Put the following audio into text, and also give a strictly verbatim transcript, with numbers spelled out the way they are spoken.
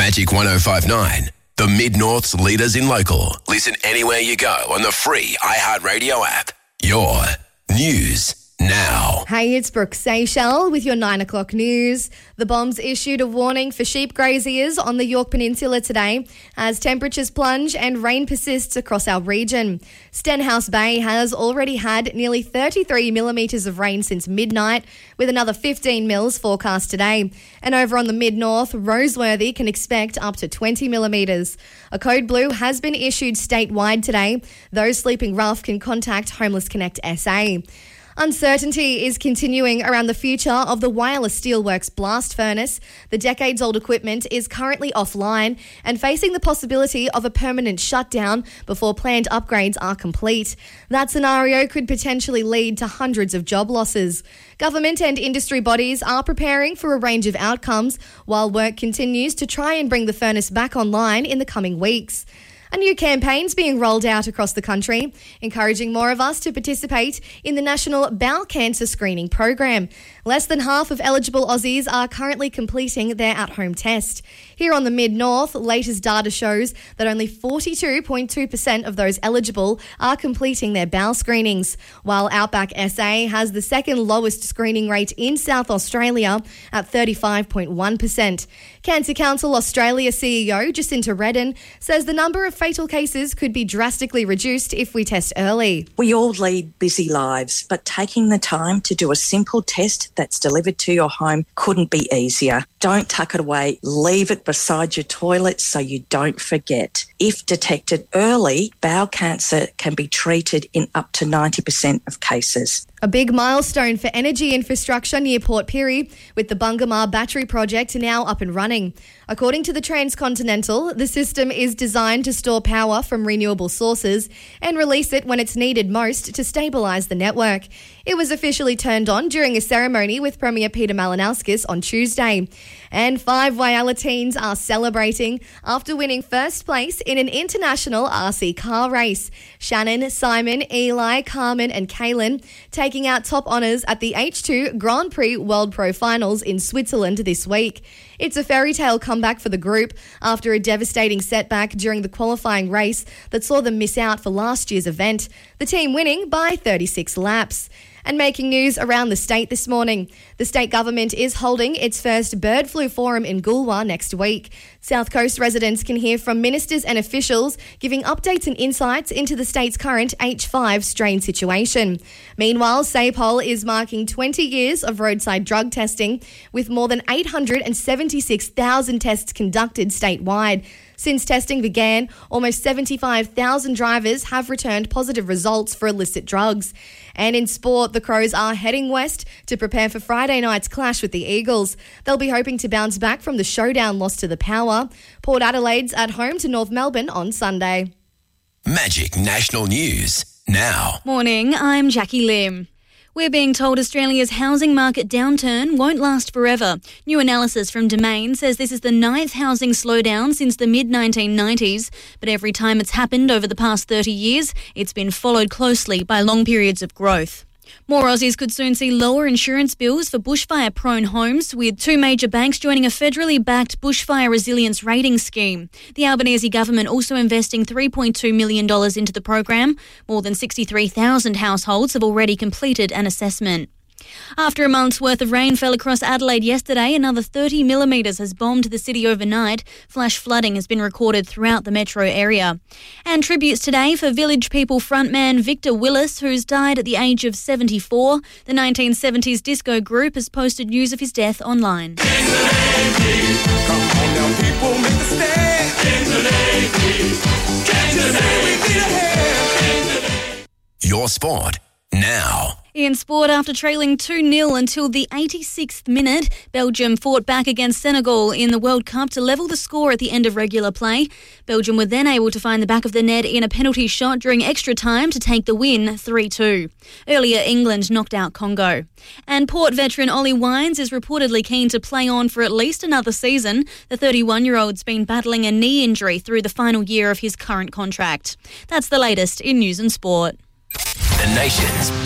Magic one oh five point nine, the Mid-North's leaders in local. Listen anywhere you go on the free iHeartRadio app. Your news now. Hey, it's Brooke Seychelles with your nine o'clock news. The Bombs issued a warning for sheep graziers on the Yorke Peninsula today as temperatures plunge and rain persists across our region. Stenhouse Bay has already had nearly thirty-three millimetres of rain since midnight, with another fifteen mils forecast today. And over on the mid-north, Roseworthy can expect up to twenty millimetres. A code blue has been issued statewide today. Those sleeping rough can contact Homeless Connect S A. Uncertainty is continuing around the future of the Wireless Steelworks blast furnace. The decades-old equipment is currently offline and facing the possibility of a permanent shutdown before planned upgrades are complete. That scenario could potentially lead to hundreds of job losses. Government and industry bodies are preparing for a range of outcomes while work continues to try and bring the furnace back online in the coming weeks. A new campaign's being rolled out across the country, encouraging more of us to participate in the National Bowel Cancer Screening Program. Less than half of eligible Aussies are currently completing their at-home test. Here on the Mid-North, latest data shows that only forty-two point two percent of those eligible are completing their bowel screenings, while Outback S A has the second lowest screening rate in South Australia at thirty-five point one percent. Cancer Council Australia C E O Jacinta Redden says the number of fatal cases could be drastically reduced if we test early. We all lead busy lives, but taking the time to do a simple test that's delivered to your home couldn't be easier. Don't tuck it away. Leave it beside your toilet so you don't forget. If detected early, bowel cancer can be treated in up to ninety percent of cases. A big milestone for energy infrastructure near Port Pirie, with the Bungamar Battery Project now up and running. According to the Transcontinental, the system is designed to store power from renewable sources and release it when it's needed most to stabilise the network. It was officially turned on during a ceremony with Premier Peter Malinowskis on Tuesday. And five Whyalla teens are celebrating after winning first place in an international R C car race. Shannon, Simon, Eli, Carmen and Kaylin taking out top honours at the H two Grand Prix World Pro Finals in Switzerland this week. It's a fairy tale comeback for the group after a devastating setback during the qualifying race that saw them miss out for last year's event, the team winning by thirty-six laps. And making news around the state this morning. The state government is holding its first bird flu forum in Goolwa next week. South Coast residents can hear from ministers and officials giving updates and insights into the state's current H five strain situation. Meanwhile, SAPOL is marking twenty years of roadside drug testing with more than eight hundred seventy-six thousand tests conducted statewide. Since testing began, almost seventy-five thousand drivers have returned positive results for illicit drugs. And in sport, the Crows are heading west to prepare for Friday night's clash with the Eagles. They'll be hoping to bounce back from the showdown loss to the Power. Port Adelaide's at home to North Melbourne on Sunday. Magic National News now. Morning, I'm Jackie Lim. We're being told Australia's housing market downturn won't last forever. New analysis from Domain says this is the ninth housing slowdown since the mid nineteen nineties, but every time it's happened over the past thirty years, it's been followed closely by long periods of growth. More Aussies could soon see lower insurance bills for bushfire-prone homes, with two major banks joining a federally backed bushfire resilience rating scheme. The Albanese government also investing three point two million dollars into the program. More than sixty-three thousand households have already completed an assessment. After a month's worth of rain fell across Adelaide yesterday, another thirty millimetres has bombed the city overnight. Flash flooding has been recorded throughout the metro area. And tributes today for Village People frontman Victor Willis, who's died at the age of seventy-four. The nineteen seventies disco group has posted news of his death online. Your sport now. In sport, after trailing two nil until the eighty-sixth minute, Belgium fought back against Senegal in the World Cup to level the score at the end of regular play. Belgium were then able to find the back of the net in a penalty shot during extra time to take the win three two. Earlier, England knocked out Congo. And Port veteran Ollie Wines is reportedly keen to play on for at least another season. The thirty-one-year-old's been battling a knee injury through the final year of his current contract. That's the latest in news and sport. The nation's